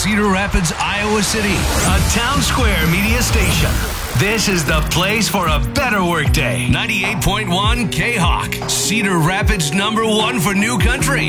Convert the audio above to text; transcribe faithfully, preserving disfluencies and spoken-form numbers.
Cedar Rapids, Iowa City, a Town Square media station. This is the place for a better workday. ninety-eight point one K-Hawk, Cedar Rapids number one for new country.